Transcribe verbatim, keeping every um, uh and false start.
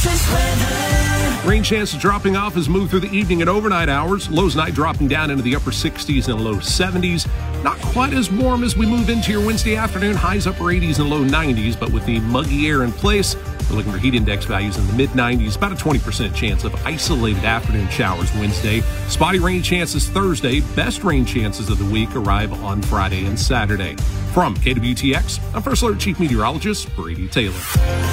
Texas weather. Rain chances dropping off as we move through the evening and overnight hours. Lows night dropping down into the upper sixties and low seventies. Not quite as warm as we move into your Wednesday afternoon. Highs upper eighties and low nineties, but with the muggy air in place, we're looking for heat index values in the mid nineties. About a twenty percent chance of isolated afternoon showers Wednesday. Spotty rain chances Thursday. Best rain chances of the week arrive on Friday and Saturday. From K W T X, I'm First Alert Chief Meteorologist Brady Taylor.